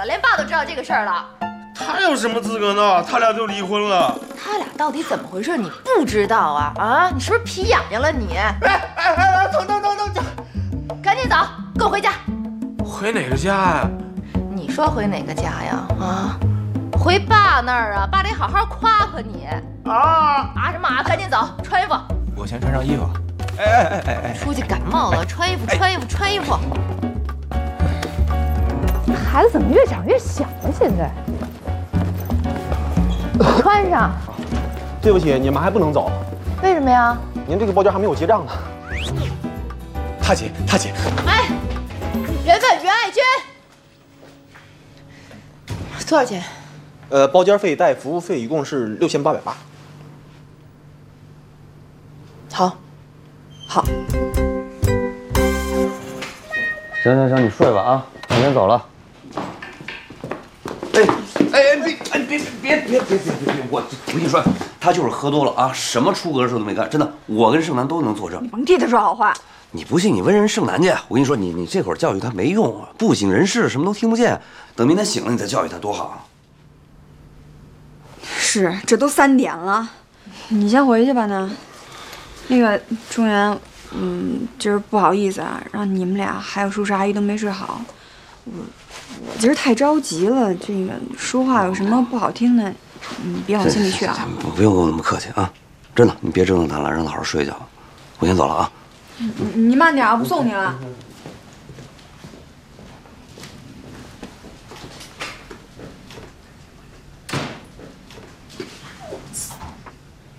了，连爸都知道这个事儿了。 他有什么资格呢？他俩都离婚了。 他俩到底怎么回事？你不知道啊？啊，你是不是皮痒痒了你？ 哎，等， 赶紧走，跟我回家。 回哪个家呀？ 你说回哪个家呀？啊，回爸那儿啊！爸得好好夸夸你。啊什么啊？赶紧走，穿衣服。 我先穿上衣服。哎， 出去感冒了，穿衣服，穿衣服，穿衣服。 这孩子怎么越长越小了？现在。穿上。 对不起，你们还不能走。 为什么呀？ 您这个包间还没有结账呢。 大姐， 哎，缘分袁爱娟，多少钱？ 包间费带服务费一共是6880。 好。 行，你睡吧啊，我先走了。别！我跟你说，他就是喝多了啊，什么出格的事都没干，真的，我跟盛楠都能作证。 你甭替他说好话。 你不信，你问人盛楠去。我跟你说，你这会儿教育他没用啊，不省人事，什么都听不见。等明天醒了，你再教育他多好。 是，这都3点了，你先回去吧呢。那个中原，今儿不好意思啊，让你们俩还有叔叔阿姨都没睡好。我今儿太着急了，这个说话有什么不好听的，你别往心里去啊。 不用跟我那么客气啊，真的，你别折腾他了，让他好好睡一觉。我先走了啊。 你慢点啊，不送你了。